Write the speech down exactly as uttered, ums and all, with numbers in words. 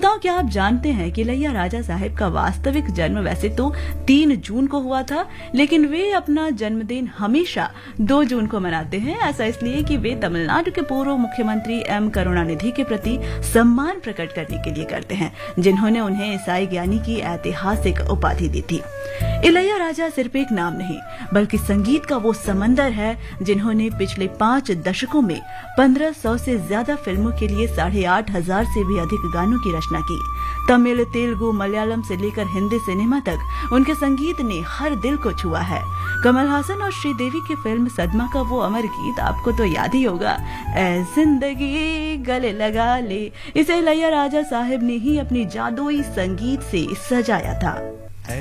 श्रोताओं, क्या आप जानते हैं कि इलैया राजा साहब का वास्तविक जन्म वैसे तो तीन जून को हुआ था, लेकिन वे अपना जन्मदिन हमेशा दो जून को मनाते हैं। ऐसा इसलिए कि वे तमिलनाडु के पूर्व मुख्यमंत्री एम करुणानिधि के प्रति सम्मान प्रकट करने के लिए करते हैं, जिन्होंने उन्हें ईसाई ज्ञानी की ऐतिहासिक उपाधि दी थी। इलैया राजा सिर्फ एक नाम नहीं, बल्कि संगीत का वो समंदर है जिन्होंने पिछले पांच दशकों में पंद्रह सौ से ज्यादा फिल्मों के लिए साढ़े आठ हजार से भी अधिक गानों की रचना की। तमिल, तेलुगु, मलयालम से लेकर हिंदी सिनेमा तक उनके संगीत ने हर दिल को छुआ है। कमल हासन और श्रीदेवी की फिल्म सदमा का वो अमर गीत आपको तो याद ही होगा, ऐ जिंदगी गले लगा ले। इसे इलैया राजा साहब ने ही अपनी जादुई संगीत से सजाया था।